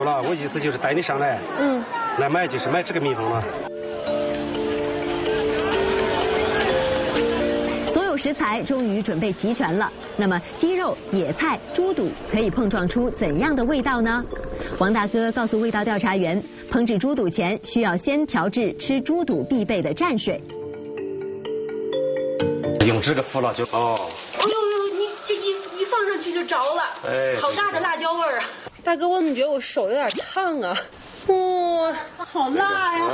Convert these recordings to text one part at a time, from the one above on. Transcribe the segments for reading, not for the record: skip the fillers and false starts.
好了，我意思就是带你上来，来买就是买这个蜜蜂了。 所有食材终于准备齐全了，那么鸡肉、野菜、猪肚可以碰撞出怎样的味道呢？王大哥告诉味道调查员，烹制猪肚前需要先调制吃猪肚必备的蘸水。 用这个胡辣椒哦。 哎呦，你这一放上去就着了， 哎， 好大的辣椒味儿啊！大哥，我怎么觉得我手有点烫啊？哇，好辣呀！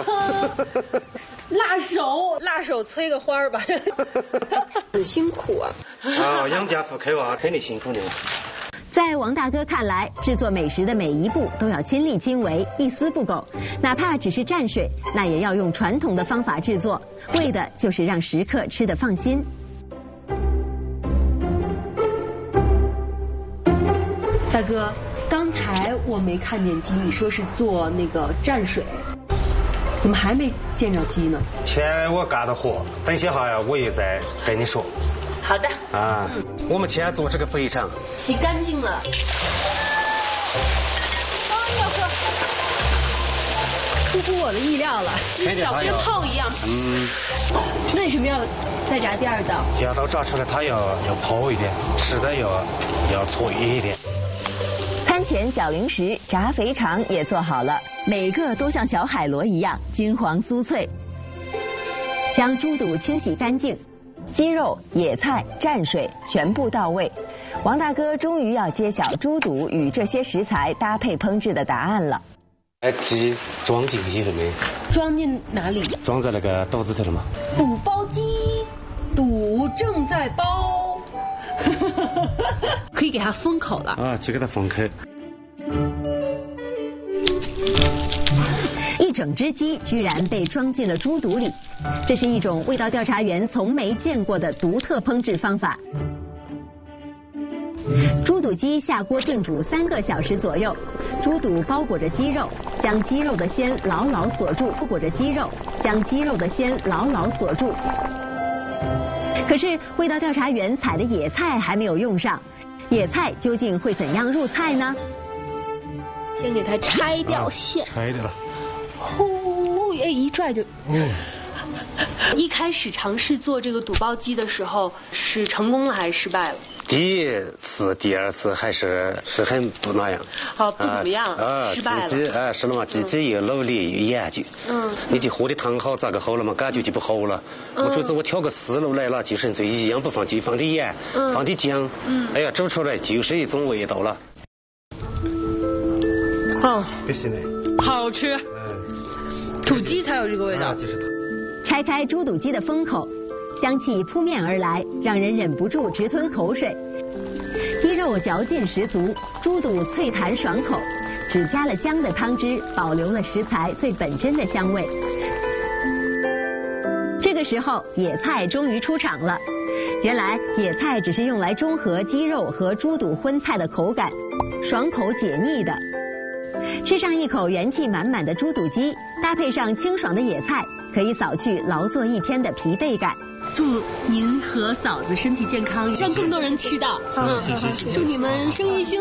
辣手催个花儿吧。很辛苦啊。 啊，养家糊口啊，肯定辛苦的。 在王大哥看来，制作美食的每一步都要亲力亲为，一丝不苟，哪怕只是蘸水，那也要用传统的方法制作，为的就是让食客吃得放心。 大哥，刚才我没看见鸡，你说是做那个蘸水，怎么还没见着鸡呢？ 钱我干的活，等些哈呀，我也再跟你说。 好的。 啊，我们先做这个肥肠。 洗干净了。哎呀呵，出乎我的意料了，跟小鞭炮一样。为什么要再炸第二道？ 第二道炸出来它要泡一点，吃的要脆一点。 餐前小零食炸肥肠也做好了，每个都像小海螺一样金黄酥脆。将猪肚清洗干净，鸡肉、野菜、蘸水全部到位。王大哥终于要揭晓猪肚与这些食材搭配烹制的答案了。 鸡装进去了没？ 装进哪里？ 装在那个肚子头了吗？ 肚包鸡，肚正在包。可以给它封口了啊，去给它封口。 一整只鸡居然被装进了猪肚里，这是一种味道调查员从没见过的独特烹制方法。猪肚鸡下锅炖煮3个小时左右，猪肚包裹着鸡肉，将鸡肉的鲜牢牢锁住，包裹着鸡肉，将鸡肉的鲜牢牢锁住。可是味道调查员采的野菜还没有用上，野菜究竟会怎样入菜呢？ 先给它拆掉馅。 拆掉了。 呼，一拽就。一开始尝试做这个肚包鸡的时候，是成功了还是失败了？ 第一次、第二次还是很不那样。 不怎么样。失败了。 是了嘛，自己又努力又研究。你就和的汤好，咋个好了嘛？感觉就不好了。我这次我挑个思路来了，就是这一样不放鸡，放点盐，放点姜。哎呀，煮出来就是一种味道了。不行嘞。 好吃。土鸡才有这个味道。 拆开猪肚鸡的封口，香气扑面而来，让人忍不住直吞口水。鸡肉嚼劲十足，猪肚脆弹爽口，只加了姜的汤汁保留了食材最本真的香味。这个时候，野菜终于出场了。原来野菜只是用来中和鸡肉和猪肚荤菜的口感，爽口解腻的。吃上一口元气满满的猪肚鸡，搭配上清爽的野菜，可以扫去劳作一天的疲惫感。 祝您和嫂子身体健康，让更多人吃到。 谢谢。 祝你们生意兴